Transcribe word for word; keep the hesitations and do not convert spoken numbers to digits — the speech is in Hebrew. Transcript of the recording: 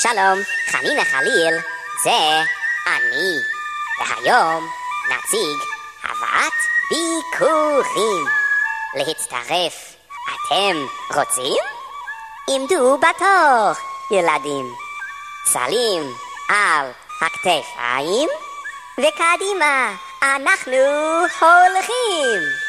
שלום, חנינה חליל, זה אני. והיום נציג הבאת ביקורים. להצטרף, אתם רוצים? עמדו בתור, ילדים. סלים על הכתפיים, וקדימה, אנחנו הולכים.